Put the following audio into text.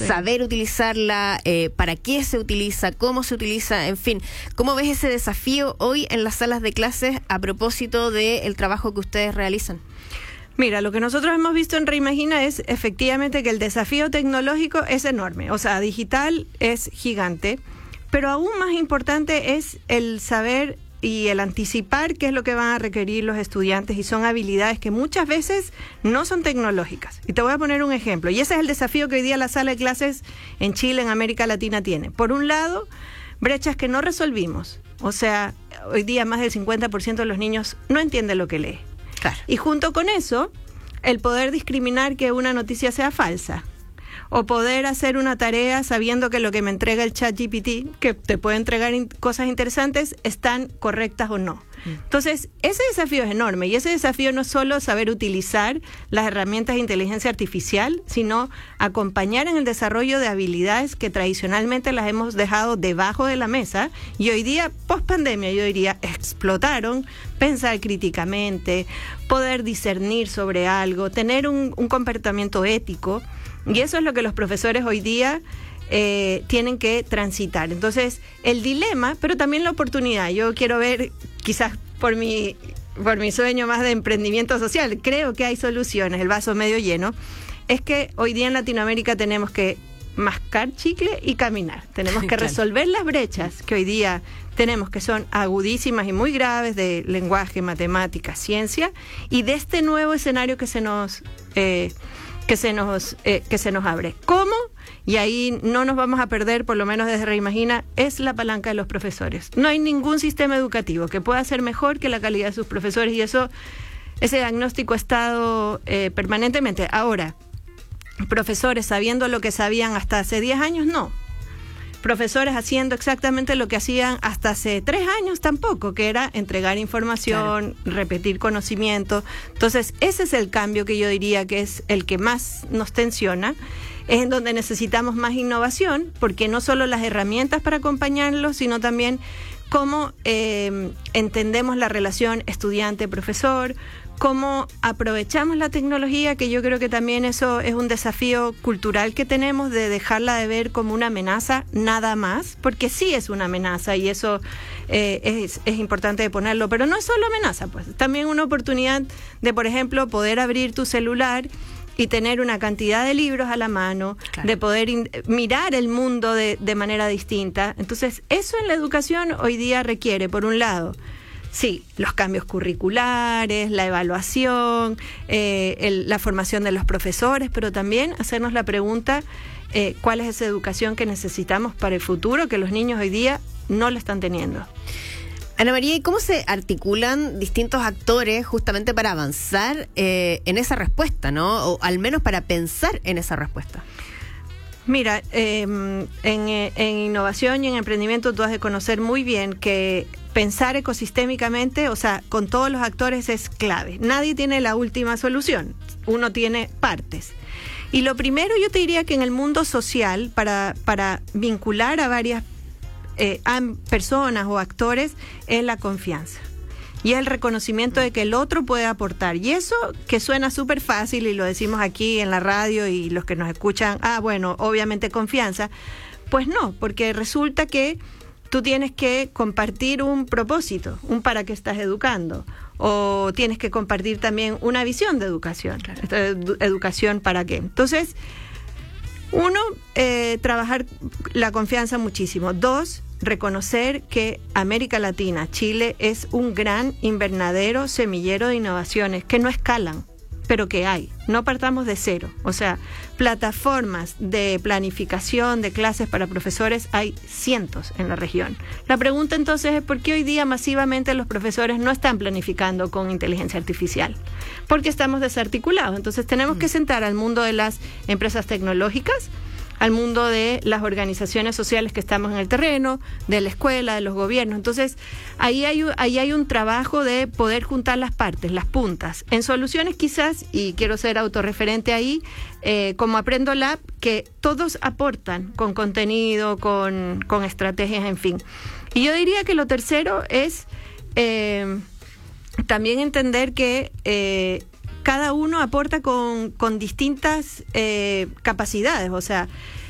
saber utilizarla, para qué se utiliza, cómo se utiliza, en fin. ¿Cómo ves ese desafío hoy en las salas de clases a propósito del trabajo que ustedes realizan? Mira, lo que nosotros hemos visto en Reimagina es efectivamente que el desafío tecnológico es enorme, o sea, digital es gigante, pero aún más importante es el saber y el anticipar qué es lo que van a requerir los estudiantes, y son habilidades que muchas veces no son tecnológicas. Y te voy a poner un ejemplo, y ese es el desafío que hoy día la sala de clases en Chile, en América Latina, tiene. Por un lado, brechas que no resolvimos, o sea, hoy día más del 50% de los niños no entiende lo que lee. Claro. Y junto con eso, el poder discriminar que una noticia sea falsa, o poder hacer una tarea sabiendo que lo que me entrega el ChatGPT, que te puede entregar cosas interesantes, están correctas o no. Entonces, ese desafío es enorme, y ese desafío no es solo saber utilizar las herramientas de inteligencia artificial, sino acompañar en el desarrollo de habilidades que tradicionalmente las hemos dejado debajo de la mesa, y hoy día, post pandemia, yo diría, explotaron. Pensar críticamente, poder discernir sobre algo, tener un comportamiento ético, y eso es lo que los profesores hoy día tienen que transitar. Entonces, el dilema, pero también la oportunidad. Yo quiero ver, quizás por mi sueño más de emprendimiento social, creo que hay soluciones, el vaso medio lleno, es que hoy día en Latinoamérica tenemos que mascar chicle y caminar. Tenemos que resolver las brechas que hoy día tenemos, que son agudísimas y muy graves, de lenguaje, matemáticas, ciencia, y de este nuevo escenario que se nos abre. ¿Cómo? Y ahí no nos vamos a perder, por lo menos desde Reimagina, es la palanca de los profesores. No hay ningún sistema educativo que pueda ser mejor que la calidad de sus profesores, y ese diagnóstico ha estado permanentemente. Ahora, profesores sabiendo lo que sabían hasta hace 10 años, no. Profesores haciendo exactamente lo que hacían hasta hace 3 años tampoco, que era entregar información, claro, repetir conocimiento. Entonces, ese es el cambio que yo diría que es el que más nos tensiona, es en donde necesitamos más innovación, porque no solo las herramientas para acompañarlos, sino también cómo entendemos la relación estudiante-profesor, cómo aprovechamos la tecnología, que yo creo que también eso es un desafío cultural que tenemos, de dejarla de ver como una amenaza nada más, porque sí es una amenaza, y eso es importante de ponerlo, pero no es solo amenaza, pues también una oportunidad de, por ejemplo, poder abrir tu celular y tener una cantidad de libros a la mano, claro, de poder mirar el mundo de manera distinta. Entonces, eso en la educación hoy día requiere, por un lado, sí, los cambios curriculares, la evaluación, la formación de los profesores, pero también hacernos la pregunta, ¿cuál es esa educación que necesitamos para el futuro, que los niños hoy día no la están teniendo? Ana María, ¿y cómo se articulan distintos actores justamente para avanzar en esa respuesta, ¿no? O al menos para pensar en esa respuesta. Mira, en innovación y en emprendimiento tú has de conocer muy bien que pensar ecosistémicamente, o sea, con todos los actores, es clave. Nadie tiene la última solución, uno tiene partes. Y lo primero, yo te diría que en el mundo social, para vincular a varias personas o actores, es la confianza. Y es el reconocimiento de que el otro puede aportar. Y eso, que suena súper fácil, y lo decimos aquí en la radio y los que nos escuchan, bueno, obviamente confianza. Pues no, porque resulta que tú tienes que compartir un propósito, un para qué estás educando, o tienes que compartir también una visión de educación. Claro. Educación para qué. Entonces, uno, trabajar la confianza muchísimo. 2, reconocer que América Latina, Chile, es un gran invernadero semillero de innovaciones que no escalan, pero que hay. No partamos de cero. O sea, plataformas de planificación de clases para profesores hay cientos en la región. La pregunta entonces es: ¿por qué hoy día masivamente los profesores no están planificando con inteligencia artificial? Porque estamos desarticulados. Entonces tenemos que sentar al mundo de las empresas tecnológicas, al mundo de las organizaciones sociales que estamos en el terreno, de la escuela, de los gobiernos. Entonces, ahí hay un trabajo de poder juntar las partes, las puntas, en soluciones quizás, y quiero ser autorreferente ahí, como Aprendo Lab, que todos aportan con contenido, con estrategias, en fin. Y yo diría que lo tercero es también entender que cada uno aporta con distintas capacidades. O sea,